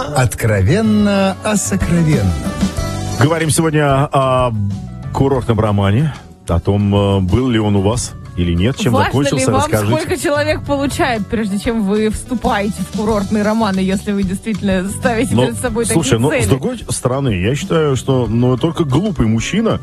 Откровенно о сокровенном. Говорим сегодня о курортном романе, о том, был ли он у вас или нет, чем Важно закончился, ли вам, расскажите. сколько человек получает, прежде чем вы вступаете в курортные романы, если вы действительно ставите перед собой слушай, такие цели? С другой стороны, я считаю, что только глупый мужчина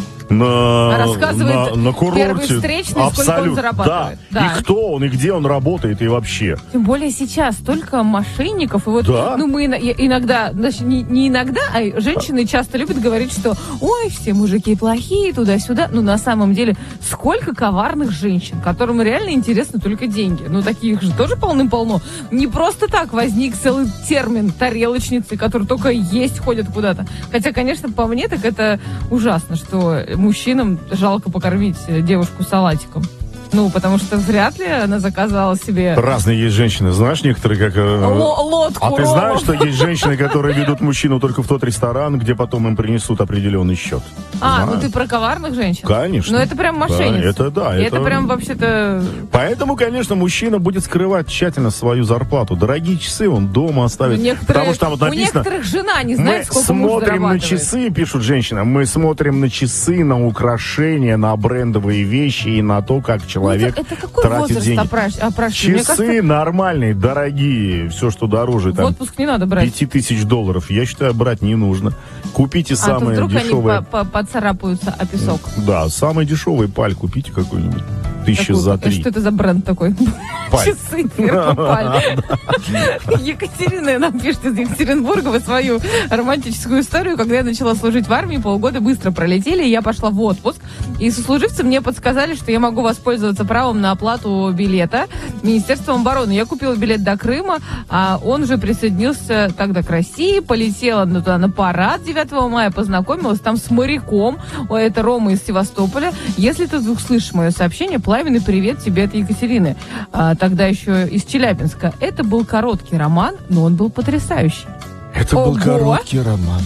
на курорте. Первый встречный, сколько он зарабатывает. Да. И кто он, и где он работает, и вообще. Тем более сейчас столько мошенников. И вот, да. мы иногда, значит, не иногда, а женщины часто любят говорить, что ой, все мужики плохие, туда-сюда. Но на самом деле, сколько коварных женщин, которым реально интересны только деньги. Таких же тоже полным-полно. Не просто так возник целый термин тарелочницы, которые только есть ходят куда-то. Хотя, конечно, по мне, так это ужасно, что мужчинам жалко покормить девушку салатиком. Потому что вряд ли она заказала себе... Разные есть женщины. Знаешь, некоторые как... лодку. А ты знаешь, что есть женщины, которые ведут мужчину только в тот ресторан, где потом им принесут определенный счет? Ты про коварных женщин? Конечно. Это прям мошенница. Это прям вообще-то... Поэтому, конечно, мужчина будет скрывать тщательно свою зарплату. Дорогие часы он дома оставит. Потому что там вот написано... У некоторых жена не знает, сколько муж зарабатывает. Мы смотрим на часы, пишут женщины, мы смотрим на часы, на украшения, на брендовые вещи и на то, как человек это какой тратит деньги. Опрашивает? Часы нормальные, дорогие, все, что дороже. В отпуск не надо брать. $5000, я считаю, брать не нужно. Купите самые вдруг дешевые. Они поцарапаются о песок. Да, самый дешевый паль купите какой-нибудь. 1000 за 3. Что это за бренд такой? Паль. Часы фирмы Паль. Екатерина нам пишет из Екатеринбурга свою романтическую историю. Когда я начала служить в армии, полгода быстро пролетели, и я пошла в отпуск. И сослуживцы мне подсказали, что я могу воспользоваться правом на оплату билета Министерством обороны. Я купила билет до Крыма, а он же присоединился тогда к России, полетела туда на парад 9 мая, познакомилась там с моряком. Это Рома из Севастополя. Если ты вдруг слышишь мое сообщение, пламенный привет тебе от Екатерины. Тогда еще из Челябинска. Это был короткий роман, но он был потрясающий. Это был короткий роман.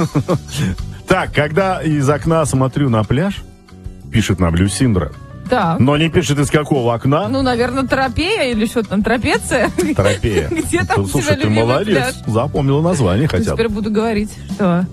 Так, когда из окна смотрю на пляж, пишет нам Люсиндра. Да. Но не пишет, из какого окна. Наверное, Тропея или что там, Трапеция? Тропея. Где там у тебя Слушай, ты любимый молодец. пляж? Запомнила название хотя бы. Теперь буду говорить, что...